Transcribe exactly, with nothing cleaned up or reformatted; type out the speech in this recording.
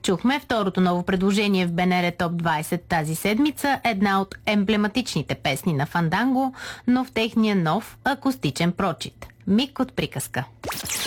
Чухме второто ново предложение в БНР Топ двайсет тази седмица, една от емблематичните песни на Фанданго, но в техния нов акустичен прочит. Миг от приказка.